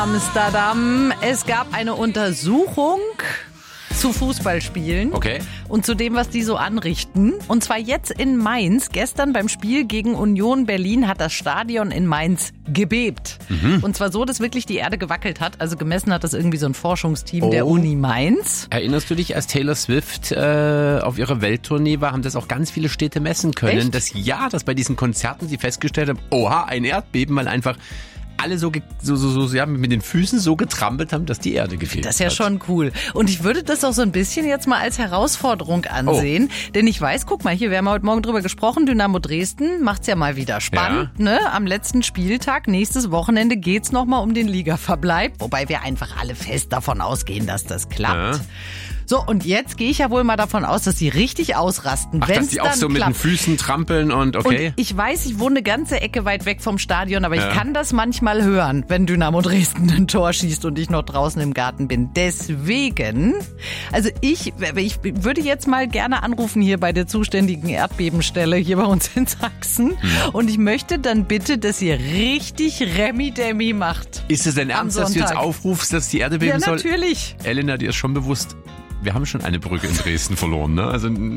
Amsterdam. Es gab eine Untersuchung zu Fußballspielen und zu dem, was die so anrichten. Und zwar jetzt in Mainz. Gestern beim Spiel gegen Union Berlin hat das Stadion in Mainz gebebt. Und zwar so, dass wirklich die Erde gewackelt hat. Also gemessen hat das irgendwie so ein Forschungsteam der Uni Mainz. Erinnerst du dich, als Taylor Swift auf ihrer Welttournee war, haben das auch ganz viele Städte messen können. Echt? Dass bei diesen Konzerten sie festgestellt haben, oha, ein Erdbeben, weil einfach alle so mit den Füßen so getrampelt haben, dass die Erde gefehlt hat. Das ist ja schon cool. Und ich würde das auch so ein bisschen jetzt mal als Herausforderung ansehen. Denn ich weiß, guck mal, hier, wir haben heute Morgen drüber gesprochen, Dynamo Dresden macht's ja mal wieder spannend. Ja. Ne? Am letzten Spieltag, nächstes Wochenende, geht's nochmal um den Ligaverbleib. Wobei wir einfach alle fest davon ausgehen, dass das klappt. Ja. So, und jetzt gehe ich ja wohl mal davon aus, dass sie richtig ausrasten, wenn es dann klappt. Dass die auch so mit den Füßen trampeln und okay. Und ich weiß, ich wohne eine ganze Ecke weit weg vom Stadion, aber ich kann das manchmal hören, wenn Dynamo Dresden ein Tor schießt und ich noch draußen im Garten bin. Deswegen, also ich würde jetzt mal gerne anrufen hier bei der zuständigen Erdbebenstelle hier bei uns in Sachsen. Und ich möchte dann bitte, dass ihr richtig Remi-Demi macht. Ist es denn ernst, dass du jetzt aufrufst, dass die Erde beben soll? Ja, natürlich. Elena, dir ist schon bewusst, wir haben schon eine Brücke in Dresden verloren, ne? Also